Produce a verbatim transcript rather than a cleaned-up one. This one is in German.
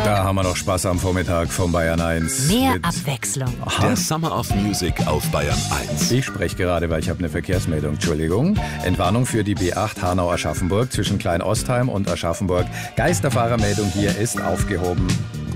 Da haben wir noch Spaß am Vormittag von Bayern eins. Mehr mit Abwechslung. Aha. Der Summer of Music auf Bayern eins. Ich spreche gerade, weil ich habe eine Verkehrsmeldung. Entschuldigung. Entwarnung für die B acht Hanau-Aschaffenburg zwischen Klein-Ostheim und Aschaffenburg. Geisterfahrermeldung hier ist aufgehoben.